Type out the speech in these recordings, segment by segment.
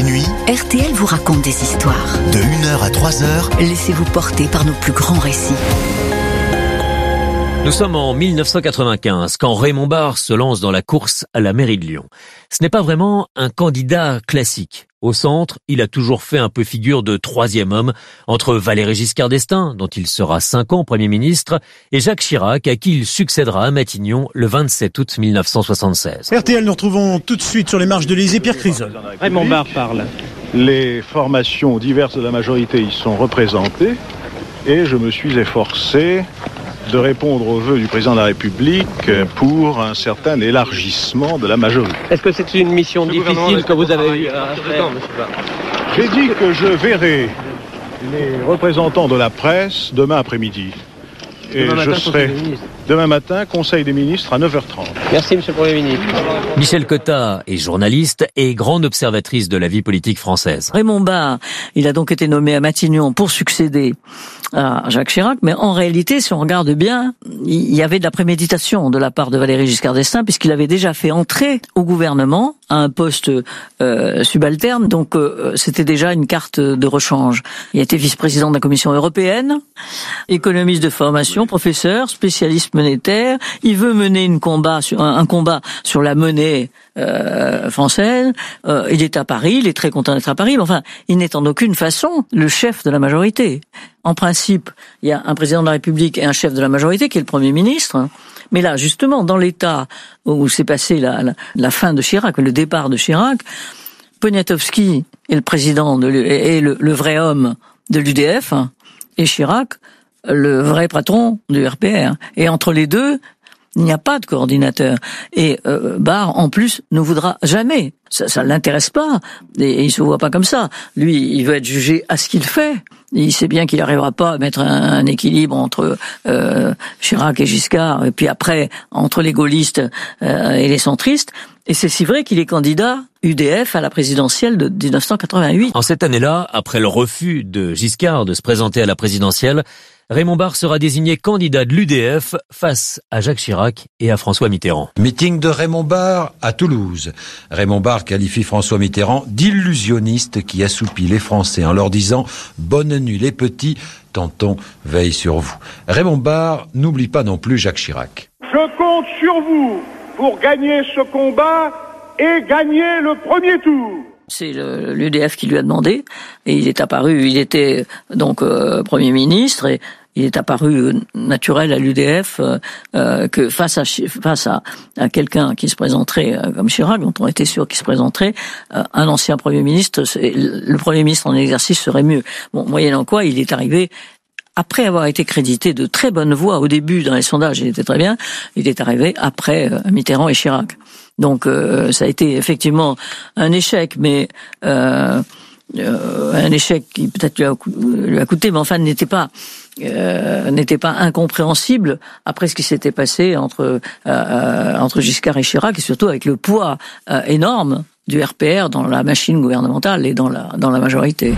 minuit, RTL vous raconte des histoires. de 1h à 3h, Laissez-vous porter par nos plus grands récits. Nous sommes en 1995 quand Raymond Barre se lance dans la course à la mairie de Lyon. Ce n'est pas vraiment un candidat classique. Au centre, il a toujours fait un peu figure de troisième homme entre Valéry Giscard d'Estaing, dont il sera 5 ans Premier ministre, et Jacques Chirac, à qui il succédera à Matignon le 27 août 1976. RTL, nous retrouvons tout de suite sur les marches de l'Élysée Pierre Crisol. Raymond Barre parle. Les formations diverses de la majorité y sont représentées et je me suis efforcé de répondre aux vœux du président de la République pour un certain élargissement de la majorité. Est-ce que c'est une mission difficile que vous avez eue à faire? J'ai dit que je verrai les représentants de la presse demain après-midi. Et je serai demain matin, Conseil des ministres à 9h30. Merci, Monsieur le Premier ministre. Michel Cotta est journaliste et grande observatrice de la vie politique française. Raymond Barre, il a donc été nommé à Matignon pour succéder à Jacques Chirac, mais en réalité, si on regarde bien, il y avait de la préméditation de la part de Valéry Giscard d'Estaing, puisqu'il avait déjà fait entrer au gouvernement à un poste subalterne, donc c'était déjà une carte de rechange. Il a été vice-président de la Commission européenne, économiste de formation, professeur, spécialiste monétaire. Il veut mener un combat sur la monnaie française. Il est à Paris, il est très content d'être à Paris, mais enfin, il n'est en aucune façon le chef de la majorité. En principe, il y a un président de la République et un chef de la majorité qui est le Premier ministre. Mais là, justement, dans l'état où s'est passé la fin de Chirac, le départ de Chirac, Poniatowski est le président est le vrai homme de l'UDF, et Chirac, le vrai patron du RPR. Et entre les deux, il n'y a pas de coordinateur. Et Barre, en plus, ne voudra jamais. Ça l'intéresse pas. Et il se voit pas comme ça. Lui, il veut être jugé à ce qu'il fait. Il sait bien qu'il n'arrivera pas à mettre un équilibre entre Chirac et Giscard, et puis après, entre les gaullistes et les centristes. Et c'est si vrai qu'il est candidat UDF à la présidentielle de 1988. En cette année-là, après le refus de Giscard de se présenter à la présidentielle, Raymond Barre sera désigné candidat de l'UDF face à Jacques Chirac et à François Mitterrand. Meeting de Raymond Barre à Toulouse. Raymond Barre qualifie François Mitterrand d'illusionniste qui assoupit les Français en leur disant « Bonne nuit les petits, tonton veille sur vous ». Raymond Barre n'oublie pas non plus Jacques Chirac. Je compte sur vous pour gagner ce combat et gagner le premier tour. C'est l'UDF qui lui a demandé, et il est apparu, il était donc Premier ministre, et il est apparu naturel à l'UDF que face à quelqu'un qui se présenterait comme Chirac, dont on était sûr qu'il se présenterait, un ancien Premier ministre, le Premier ministre en exercice serait mieux. Bon, moyennant quoi, il est arrivé. Après avoir été crédité de très bonnes voix au début dans les sondages, il était très bien, il est arrivé après Mitterrand et Chirac. Donc ça a été effectivement un échec, mais un échec qui peut-être lui a coûté, mais enfin n'était pas incompréhensible après ce qui s'était passé entre Giscard et Chirac, et surtout avec le poids énorme du RPR dans la machine gouvernementale et dans la majorité.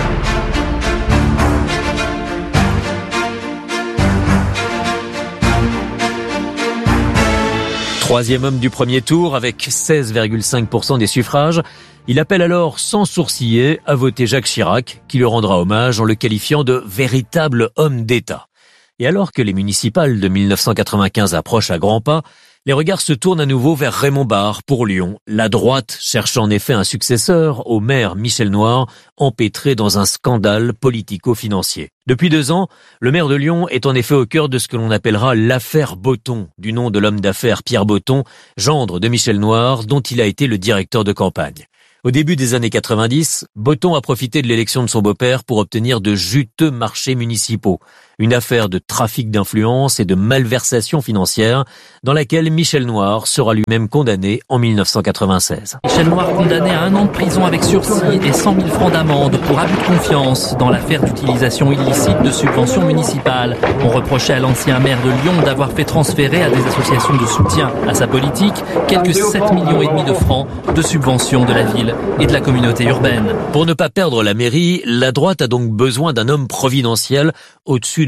Troisième homme du premier tour avec 16,5% des suffrages. Il appelle alors sans sourciller à voter Jacques Chirac, qui lui rendra hommage en le qualifiant de véritable homme d'État. Et alors que les municipales de 1995 approchent à grands pas, les regards se tournent à nouveau vers Raymond Barre pour Lyon. La droite cherche en effet un successeur au maire Michel Noir, empêtré dans un scandale politico-financier. Depuis 2 ans, le maire de Lyon est en effet au cœur de ce que l'on appellera l'affaire Botton, du nom de l'homme d'affaires Pierre Botton, gendre de Michel Noir, dont il a été le directeur de campagne. Au début des années 90, Botton a profité de l'élection de son beau-père pour obtenir de juteux marchés municipaux. Une affaire de trafic d'influence et de malversation financière dans laquelle Michel Noir sera lui-même condamné en 1996. Michel Noir condamné à 1 an de prison avec sursis et 100 000 francs d'amende pour abus de confiance dans l'affaire d'utilisation illicite de subventions municipales. On reprochait à l'ancien maire de Lyon d'avoir fait transférer à des associations de soutien à sa politique quelques 7,5 millions de francs de subventions de la ville et de la communauté urbaine. Pour ne pas perdre la mairie, la droite a donc besoin d'un homme providentiel au-dessus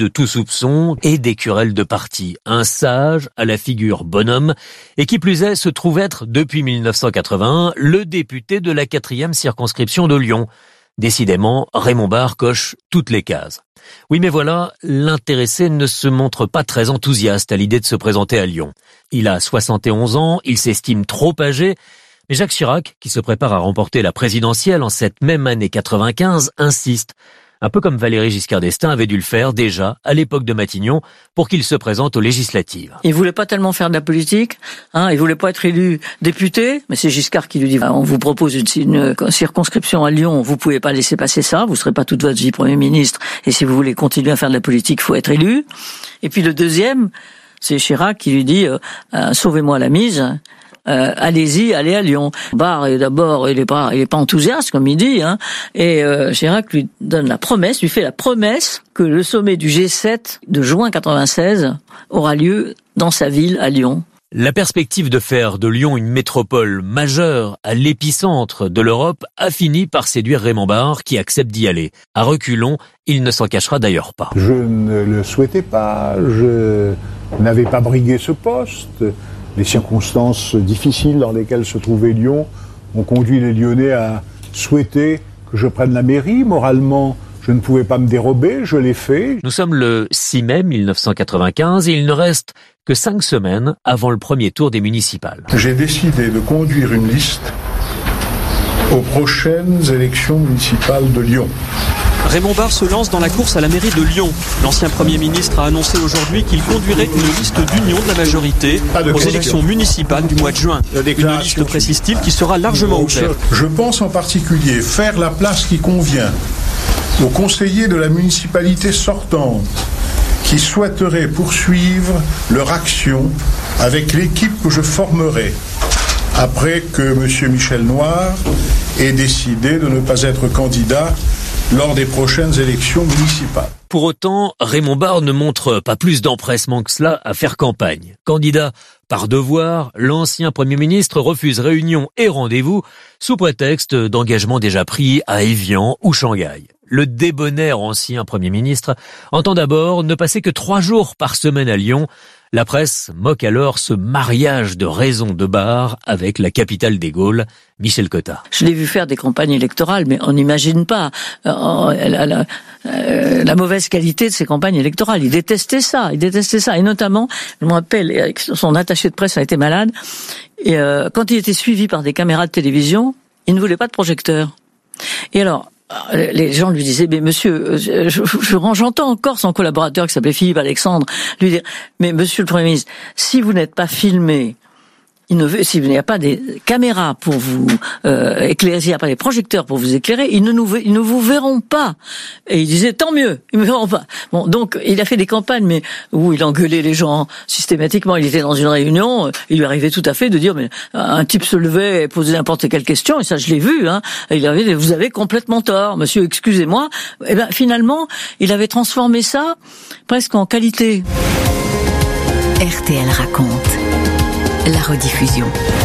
de tout soupçon et des querelles de parti. Un sage à la figure bonhomme et qui plus est se trouve être, depuis 1981, le député de la 4e circonscription de Lyon. Décidément, Raymond Barre coche toutes les cases. Oui, mais voilà, l'intéressé ne se montre pas très enthousiaste à l'idée de se présenter à Lyon. Il a 71 ans, il s'estime trop âgé, mais Jacques Chirac, qui se prépare à remporter la présidentielle en cette même année 95, insiste. Un peu comme Valéry Giscard d'Estaing avait dû le faire déjà à l'époque de Matignon pour qu'il se présente aux législatives. Il voulait pas tellement faire de la politique, il voulait pas être élu député, mais c'est Giscard qui lui dit on vous propose une circonscription à Lyon, vous pouvez pas laisser passer ça, vous serez pas toute votre vie Premier ministre, et si vous voulez continuer à faire de la politique, il faut être élu. Et puis le deuxième, c'est Chirac qui lui dit sauvez-moi la mise. Allez-y, allez à Lyon. Barre, d'abord, il est pas enthousiaste, comme il dit, et Chirac lui fait la promesse que le sommet du G7 de juin 96 aura lieu dans sa ville, à Lyon. La perspective de faire de Lyon une métropole majeure à l'épicentre de l'Europe a fini par séduire Raymond Barre qui accepte d'y aller. À reculons, il ne s'en cachera d'ailleurs pas. Je ne le souhaitais pas, je n'avais pas brigué ce poste. Les circonstances difficiles dans lesquelles se trouvait Lyon ont conduit les Lyonnais à souhaiter que je prenne la mairie. Moralement, je ne pouvais pas me dérober, je l'ai fait. Nous sommes le 6 mai 1995 et il ne reste que 5 semaines avant le premier tour des municipales. J'ai décidé de conduire une liste aux prochaines élections municipales de Lyon. Raymond Barre se lance dans la course à la mairie de Lyon. L'ancien Premier ministre a annoncé aujourd'hui qu'il conduirait une liste d'union de la majorité aux élections municipales du mois de juin. Une liste, précise-t-il, qui sera largement ouverte. Je pense en particulier faire la place qui convient aux conseillers de la municipalité sortante qui souhaiteraient poursuivre leur action avec l'équipe que je formerai après que M. Michel Noir ait décidé de ne pas être candidat lors des prochaines élections municipales. Pour autant, Raymond Barre ne montre pas plus d'empressement que cela à faire campagne. Candidat par devoir, l'ancien Premier ministre refuse réunion et rendez-vous sous prétexte d'engagement déjà pris à Évian ou Shanghai. Le débonnaire ancien Premier ministre entend d'abord ne passer que 3 jours par semaine à Lyon. La presse moque alors ce mariage de raison de Barre avec la capitale des Gaules, Michel Cotta. Je l'ai vu faire des campagnes électorales, mais on n'imagine pas la mauvaise qualité de ces campagnes électorales. Il détestait ça. Et notamment, je me rappelle, son attaché de presse a été malade, et quand il était suivi par des caméras de télévision, il ne voulait pas de projecteur. Et alors, les gens lui disaient, mais monsieur, j'entends encore son collaborateur qui s'appelait Philippe Alexandre lui dire, mais monsieur le Premier ministre, si vous n'êtes pas filmé, s'il n'y a pas des caméras pour vous éclairer, s'il n'y a pas des projecteurs pour vous éclairer, ils ne vous verront pas. Et il disait, tant mieux, ils ne me verront pas. Bon, donc, il a fait des campagnes, mais où il engueulait les gens systématiquement. Il était dans une réunion, il lui arrivait tout à fait de dire, mais un type se levait et posait n'importe quelle question, et ça je l'ai vu, et il avait dit, vous avez complètement tort, monsieur, excusez-moi. Et ben, finalement, il avait transformé ça presque en qualité. RTL raconte. La rediffusion.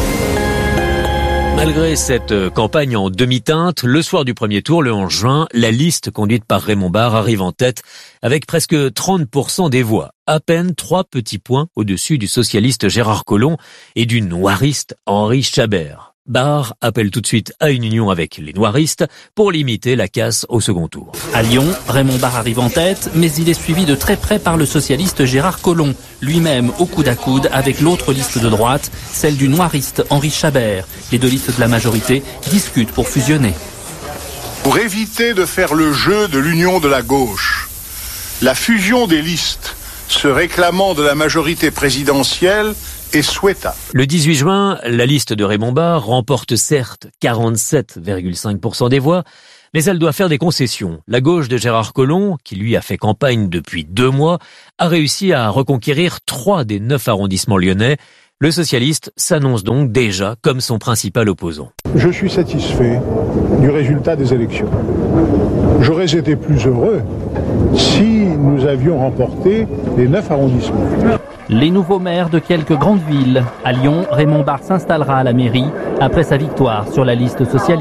Malgré cette campagne en demi-teinte, le soir du premier tour, le 11 juin, la liste conduite par Raymond Barre arrive en tête avec presque 30% des voix. À peine 3 petits points au-dessus du socialiste Gérard Collomb et du noiriste Henri Chabert. Barre appelle tout de suite à une union avec les noiristes pour limiter la casse au second tour. À Lyon, Raymond Barre arrive en tête, mais il est suivi de très près par le socialiste Gérard Collomb, lui-même au coude à coude avec l'autre liste de droite, celle du noiriste Henri Chabert. Les 2 listes de la majorité discutent pour fusionner. Pour éviter de faire le jeu de l'union de la gauche, la fusion des listes se réclamant de la majorité présidentielle est souhaitable. Le 18 juin, la liste de Raymond Barre remporte certes 47,5% des voix, mais elle doit faire des concessions. La gauche de Gérard Collomb, qui lui a fait campagne depuis 2 mois, a réussi à reconquérir 3 des 9 arrondissements lyonnais. Le socialiste s'annonce donc déjà comme son principal opposant. Je suis satisfait du résultat des élections. J'aurais été plus heureux si nous avions remporté les 9 arrondissements. Les nouveaux maires de quelques grandes villes. À Lyon, Raymond Barre s'installera à la mairie après sa victoire sur la liste socialiste.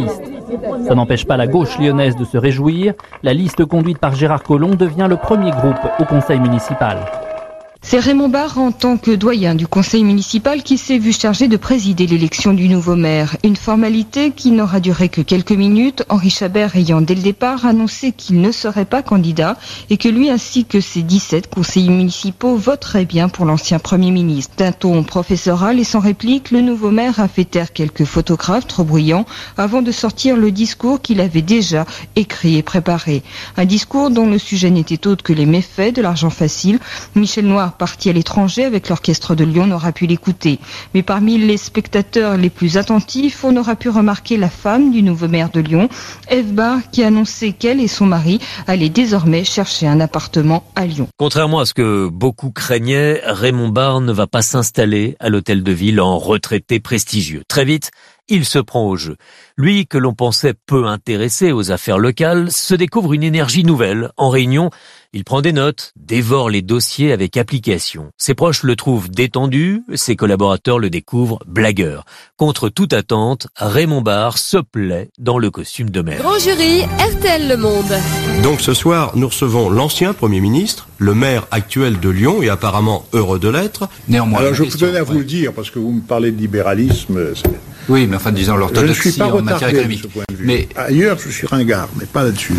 Ça n'empêche pas la gauche lyonnaise de se réjouir. La liste conduite par Gérard Collomb devient le premier groupe au conseil municipal. C'est Raymond Barre, en tant que doyen du conseil municipal, qui s'est vu chargé de présider l'élection du nouveau maire. Une formalité qui n'aura duré que quelques minutes, Henri Chabert ayant dès le départ annoncé qu'il ne serait pas candidat et que lui ainsi que ses 17 conseillers municipaux voteraient bien pour l'ancien Premier ministre. D'un ton professoral et sans réplique, le nouveau maire a fait taire quelques photographes trop bruyants avant de sortir le discours qu'il avait déjà écrit et préparé. Un discours dont le sujet n'était autre que les méfaits de l'argent facile. Michel Noir, parti à l'étranger avec l'orchestre de Lyon, n'aura pu l'écouter. Mais parmi les spectateurs les plus attentifs, on aura pu remarquer la femme du nouveau maire de Lyon, Ève Barre, qui a annoncé qu'elle et son mari allaient désormais chercher un appartement à Lyon. Contrairement à ce que beaucoup craignaient, Raymond Barre ne va pas s'installer à l'hôtel de ville en retraité prestigieux. Très vite, il se prend au jeu. Lui, que l'on pensait peu intéressé aux affaires locales, se découvre une énergie nouvelle. En réunion, il prend des notes, dévore les dossiers avec application. Ses proches le trouvent détendu, ses collaborateurs le découvrent blagueur. Contre toute attente, Raymond Barre se plaît dans le costume de maire. Grand jury, RTL Le Monde. Donc ce soir, nous recevons l'ancien Premier ministre, le maire actuel de Lyon et apparemment heureux de l'être. Néanmoins, alors je tenais à vous le dire, parce que vous me parlez de libéralisme. Oui, mais enfin, disons l'orthodoxie. Je ne suis pas en matière économique. De ce point de vue. Mais ailleurs, je suis ringard, mais pas là-dessus.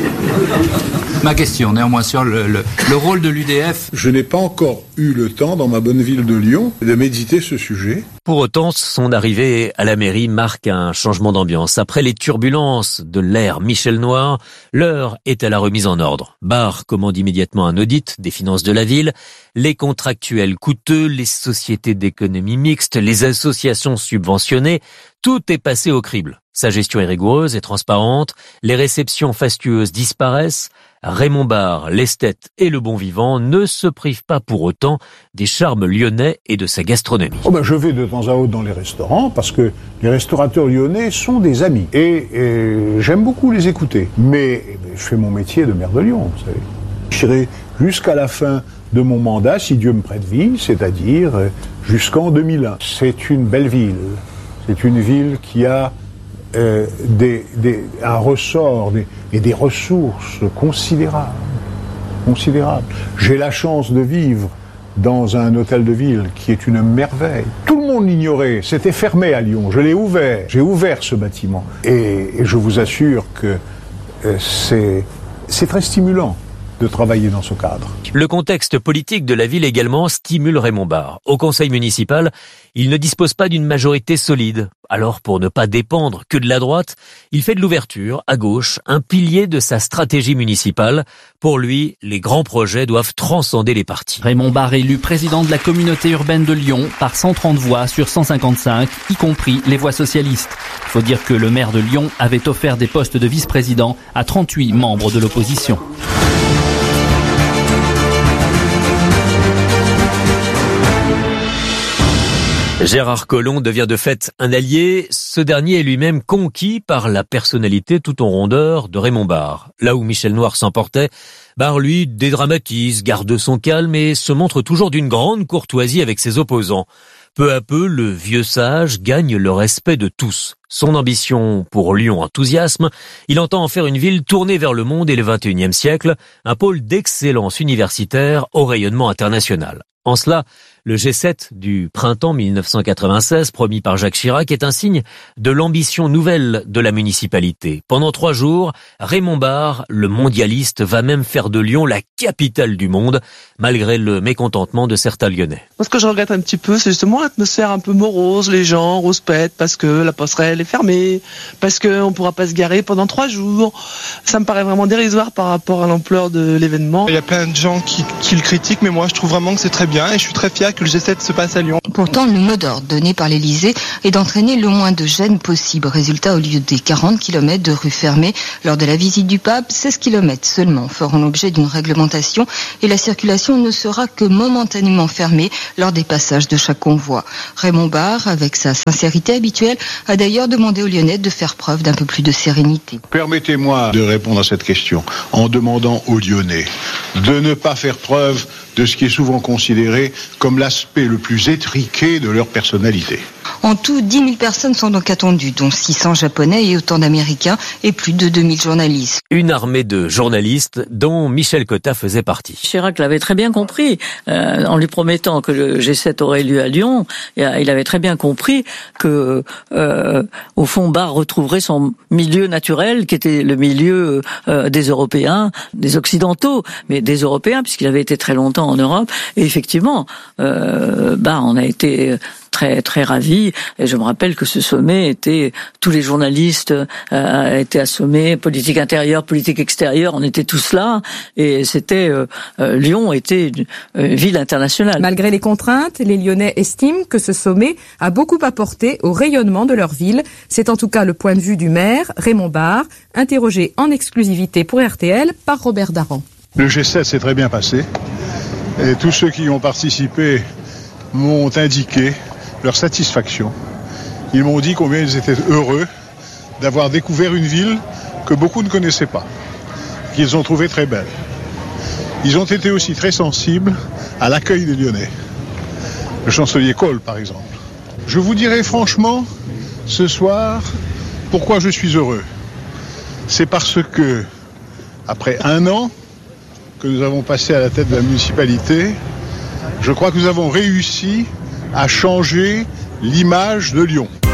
Ma question, néanmoins, sur le rôle de l'UDF. Je n'ai pas encore eu le temps, dans ma bonne ville de Lyon, de méditer ce sujet. Pour autant, son arrivée à la mairie marque un changement d'ambiance. Après les turbulences de l'ère Michel Noir, l'heure est à la remise en ordre. Barre commande immédiatement un audit des finances de la ville. Les contractuels coûteux, les sociétés d'économie mixte, les associations subventionnées, tout est passé au crible. Sa gestion est rigoureuse et transparente, les réceptions fastueuses disparaissent. Raymond Barre, l'esthète et le bon vivant ne se privent pas pour autant des charmes lyonnais et de sa gastronomie. Je vais de temps à autre dans les restaurants parce que les restaurateurs lyonnais sont des amis et j'aime beaucoup les écouter. Mais je fais mon métier de maire de Lyon, vous savez. J'irai jusqu'à la fin de mon mandat, si Dieu me prête vie, c'est-à-dire jusqu'en 2001. C'est une belle ville. C'est une ville qui a un ressort et des ressources considérables. J'ai la chance de vivre dans un hôtel de ville qui est une merveille. Tout le monde l'ignorait, c'était fermé à Lyon, je l'ai ouvert, j'ai ouvert ce bâtiment. Et je vous assure que c'est très stimulant de travailler dans ce cadre. Le contexte politique de la ville également stimule Raymond Barre. Au conseil municipal, il ne dispose pas d'une majorité solide. Alors, pour ne pas dépendre que de la droite, il fait de l'ouverture, à gauche, un pilier de sa stratégie municipale. Pour lui, les grands projets doivent transcender les partis. Raymond Barre élu président de la communauté urbaine de Lyon par 130 voix sur 155, y compris les voix socialistes. Il faut dire que le maire de Lyon avait offert des postes de vice-président à 38 membres de l'opposition. Gérard Collomb devient de fait un allié. Ce dernier est lui-même conquis par la personnalité tout en rondeur de Raymond Barre. Là où Michel Noir s'emportait, Barre, lui, dédramatise, garde son calme et se montre toujours d'une grande courtoisie avec ses opposants. Peu à peu, le vieux sage gagne le respect de tous. Son ambition pour Lyon enthousiasme. Il entend en faire une ville tournée vers le monde et le XXIe siècle, un pôle d'excellence universitaire au rayonnement international. En cela, le G7 du printemps 1996, promis par Jacques Chirac, est un signe de l'ambition nouvelle de la municipalité. Pendant 3 jours, Raymond Barre, le mondialiste, va même faire de Lyon la capitale du monde, malgré le mécontentement de certains Lyonnais. Moi, ce que je regrette un petit peu, c'est justement l'atmosphère un peu morose, les gens rouspètent parce que la passerelle est fermée, parce qu'on ne pourra pas se garer pendant 3 jours. Ça me paraît vraiment dérisoire par rapport à l'ampleur de l'événement. Il y a plein de gens qui le critiquent, mais moi je trouve vraiment que c'est très bien et je suis très fier que le G7 se passe à Lyon. Pourtant, le mot d'ordre donné par l'Élysée est d'entraîner le moins de gêne possible. Résultat, au lieu des 40 km de rues fermées lors de la visite du pape, 16 km seulement feront l'objet d'une réglementation et la circulation ne sera que momentanément fermée lors des passages de chaque convoi. Raymond Barre, avec sa sincérité habituelle, a d'ailleurs demandé aux Lyonnais de faire preuve d'un peu plus de sérénité. Permettez-moi de répondre à cette question en demandant aux Lyonnais de ne pas faire preuve de ce qui est souvent considéré comme l'aspect le plus étriqué de leur personnalité. En tout, 10 000 personnes sont donc attendues, dont 600 Japonais et autant d'Américains et plus de 2000 journalistes. Une armée de journalistes dont Michel Cotta faisait partie. Chirac l'avait très bien compris, en lui promettant que le G7 aurait lieu à Lyon. Il avait très bien compris que, au fond, Barre retrouverait son milieu naturel, qui était le milieu des Européens, des Occidentaux, mais des Européens, puisqu'il avait été très longtemps en Europe. Et effectivement, Barre en a été très très ravi, et je me rappelle que ce sommet était, tous les journalistes étaient assommés, politique intérieure, politique extérieure, on était tous là, et c'était Lyon était une ville internationale. Malgré les contraintes, les Lyonnais estiment que ce sommet a beaucoup apporté au rayonnement de leur ville. C'est en tout cas le point de vue du maire Raymond Barre, interrogé en exclusivité pour RTL par Robert Daran. Le G7 s'est très bien passé, et tous ceux qui y ont participé m'ont indiqué leur satisfaction. Ils m'ont dit combien ils étaient heureux d'avoir découvert une ville que beaucoup ne connaissaient pas, qu'ils ont trouvée très belle. Ils ont été aussi très sensibles à l'accueil des Lyonnais. Le chancelier Kohl, par exemple. Je vous dirai franchement, ce soir, pourquoi je suis heureux. C'est parce que, après 1 an que nous avons passé à la tête de la municipalité, je crois que nous avons réussi à changer l'image de Lyon.